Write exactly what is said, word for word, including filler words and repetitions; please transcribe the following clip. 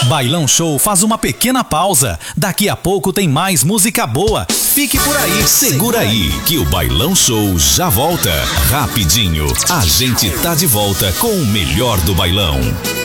Bailão Show faz uma pequena pausa. Daqui a pouco tem mais música boa. Fique por aí. Segura aí, que o Bailão Show já volta. Rapidinho, a gente tá de volta com o melhor do bailão.